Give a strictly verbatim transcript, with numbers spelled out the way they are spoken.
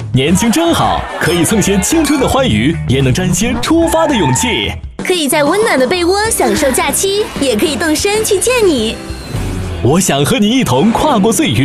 年轻真好，可以蹭些青春的欢愉，也能沾些出发的勇气。 可以在温暖的被窝享受假期，也可以动身去见你。 我想和你一同跨过岁月。